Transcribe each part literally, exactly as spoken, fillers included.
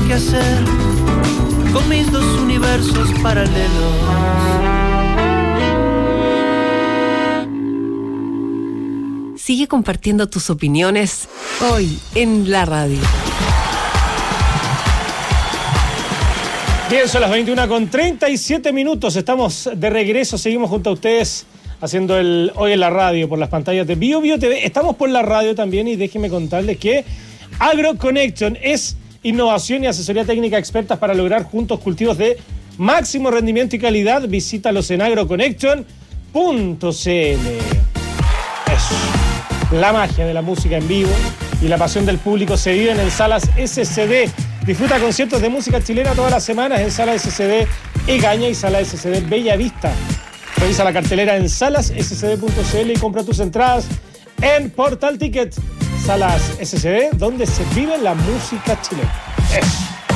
qué hacer con mis dos universos paralelos. Sigue compartiendo tus opiniones hoy en la radio. Bien, son las veintiuna con treinta y siete minutos. Estamos de regreso, seguimos junto a ustedes haciendo el Hoy en la Radio por las pantallas de Bio Bio T V. Estamos por la radio también y déjenme contarles que AgroConnection es innovación y asesoría técnica expertas para lograr juntos cultivos de máximo rendimiento y calidad. Visítalos en agroconnection punto c l. Eso. La magia de la música en vivo y la pasión del público se viven en Salas S C D. Disfruta conciertos de música chilena todas las semanas en Sala S C D Egaña y Sala S C D Bella Vista. Revisa la cartelera en salas s c d punto c l y compra tus entradas en Portal Ticket. Salas S C D, donde se vive la música chilena. Eso.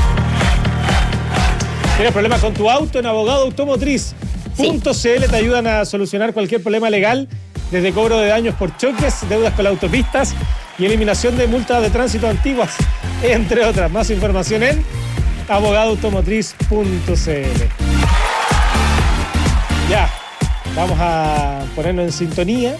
¿Tienes problemas con tu auto? En abogado automotriz punto c l te ayudan a solucionar cualquier problema legal, desde cobro de daños por choques, deudas con las autopistas y eliminación de multas de tránsito antiguas, entre otras. Más información en abogado automotriz punto c l. Ya, vamos a ponernos en sintonía.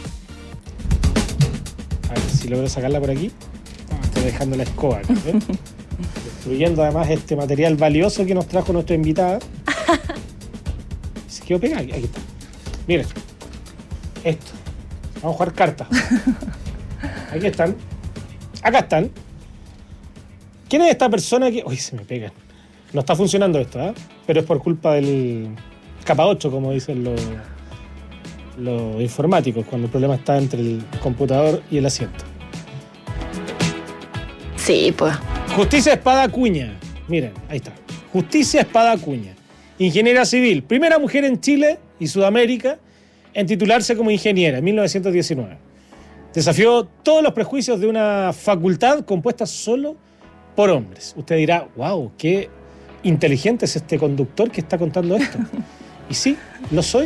A ver si logro sacarla por aquí. Estoy dejando la escoba acá, ¿eh? Destruyendo además este material valioso que nos trajo nuestra invitada. Se quedó pegada. Aquí está. Miren, esto. Vamos a jugar cartas. Aquí están. Acá están. ¿Quién es esta persona que...? Uy, se me pegan. No está funcionando esto, ¿eh? Pero es por culpa del capa ocho, como dicen los, los informáticos, cuando el problema está entre el computador y el asiento. Sí, pues. Justicia Espada Acuña. Miren, ahí está. Justicia Espada Acuña. Ingeniera civil. Primera mujer en Chile y Sudamérica en titularse como ingeniera en mil novecientos diecinueve. Desafió todos los prejuicios de una facultad compuesta solo por hombres. Usted dirá, wow, qué inteligente es este conductor que está contando esto. Y sí, lo soy,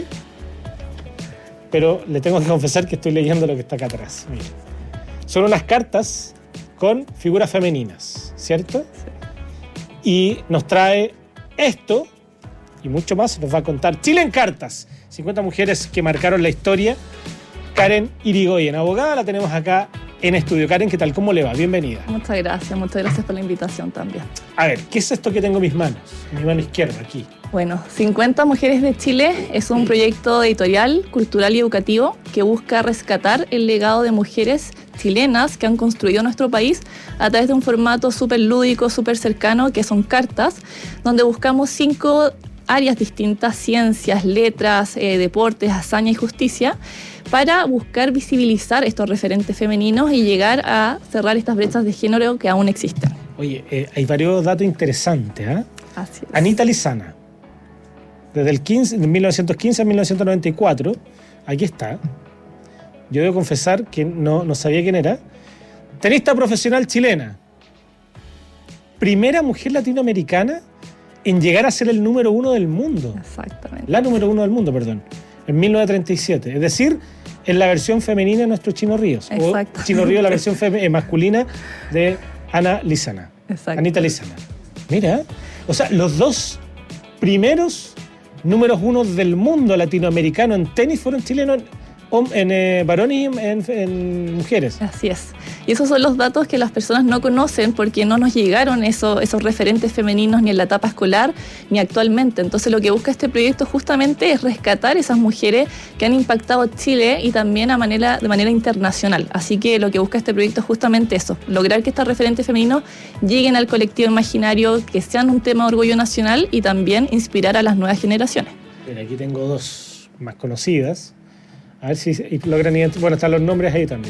pero le tengo que confesar que estoy leyendo lo que está acá atrás. Miren. Son unas cartas con figuras femeninas, ¿cierto? Sí. Y nos trae esto y mucho más. Nos va a contar Chile en Cartas. cincuenta mujeres que marcaron la historia. Karen Irigoyen, abogada, la tenemos acá en estudio. Karen, ¿qué tal? ¿Cómo le va? Bienvenida. Muchas gracias, muchas gracias por la invitación también. A ver, ¿qué es esto que tengo en mis manos? En mi mano izquierda, aquí. Bueno, cincuenta Mujeres de Chile es un proyecto editorial, cultural y educativo que busca rescatar el legado de mujeres chilenas que han construido nuestro país a través de un formato súper lúdico, súper cercano, que son cartas, donde buscamos cinco áreas distintas: ciencias, letras, eh, deportes, hazaña y justicia, para buscar visibilizar estos referentes femeninos y llegar a cerrar estas brechas de género que aún existen. Oye, eh, hay varios datos interesantes, ¿eh? Así es. Anita Lizana, desde el quince, de mil novecientos quince a mil novecientos noventa y cuatro, aquí está. Yo debo confesar que no, no sabía quién era. Tenista profesional chilena. Primera mujer latinoamericana en llegar a ser el número uno del mundo. Exactamente. La número uno del mundo, perdón. En mil novecientos treinta y siete. Es decir, en la versión femenina de nuestro Chino Ríos. Exacto. O Chino Ríos, la versión fem- eh, masculina de Ana Lizana. Exacto. Anita Lizana. Mira, o sea, los dos primeros números uno del mundo latinoamericano en tenis fueron chilenos, en, en eh, varones y en, en mujeres. Así es. Y esos son los datos que las personas no conocen porque no nos llegaron eso, esos referentes femeninos ni en la etapa escolar ni actualmente. Entonces lo que busca este proyecto justamente es rescatar esas mujeres que han impactado Chile y también a manera, de manera internacional. Así que lo que busca este proyecto es justamente eso, lograr que estos referentes femeninos lleguen al colectivo imaginario, que sean un tema de orgullo nacional y también inspirar a las nuevas generaciones. Bien, aquí tengo dos más conocidas. A ver si logran identificar. Bueno, están los nombres ahí también.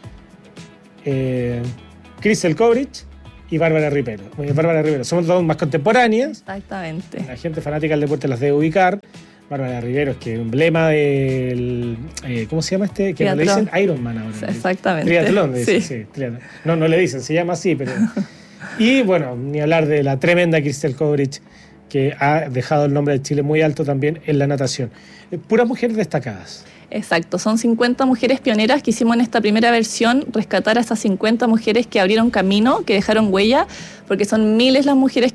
Eh, Crystal Kovrich y Bárbara Rivero. Bárbara Rivero. Somos dos más contemporáneas. Exactamente. La gente fanática del deporte las debe ubicar. Bárbara Rivero es que emblema del... Eh, ¿Cómo se llama este? Que no le dicen Ironman ahora. Exactamente. Triatlón, le dicen, sí. sí, triatlón. No, no le dicen, se llama así, pero... Y bueno, ni hablar de la tremenda Crystal Kovrich, que ha dejado el nombre de Chile muy alto también en la natación. Puras mujeres destacadas. Exacto, son cincuenta mujeres pioneras que hicimos en esta primera versión, rescatar a esas cincuenta mujeres que abrieron camino, que dejaron huella, porque son miles las mujeres